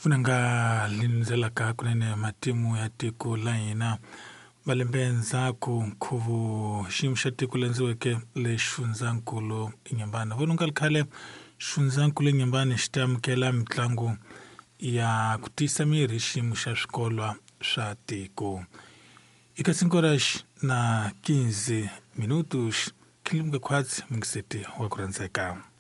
funanga linzela ka kunene matimu ya tiko la hina valembenzaku nkhuvu xiyimo xa tiko lenziweke le xifundzankulu inyembani vonungali khale xifundzankulu inyembani xi tamukela mitlangu ya ku tiyisa miri xiyimo xa swikolwa swa tiko eka 5:15 minutos khilimuke khwatsi mingiseti wa ku rhandzeka.